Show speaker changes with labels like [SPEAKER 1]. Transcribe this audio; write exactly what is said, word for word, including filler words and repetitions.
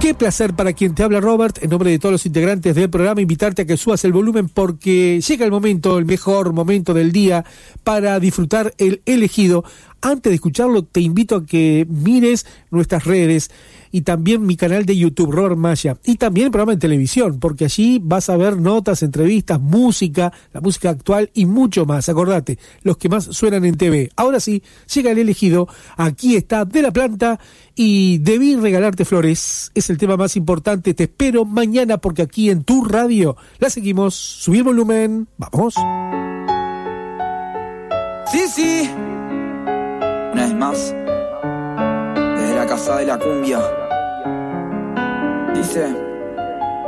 [SPEAKER 1] Qué placer para quien te habla, Robert, en nombre de todos los integrantes del programa, invitarte a que subas el volumen porque llega el momento, el mejor momento del día para disfrutar el elegido. Antes de escucharlo, te invito a que mires nuestras redes y también mi canal de YouTube, Robert Maya, y también el programa de televisión, porque allí vas a ver notas, entrevistas, música, la música actual y mucho más. Acordate, los que más suenan en T V. Ahora sí, llega el elegido, aquí está De La Planta y Debí Regalarte Flores. Es el tema más importante. Te espero mañana porque aquí en tu radio la seguimos. Subí el volumen, vamos.
[SPEAKER 2] Sí, sí. Una vez más, desde la casa de la cumbia, dice...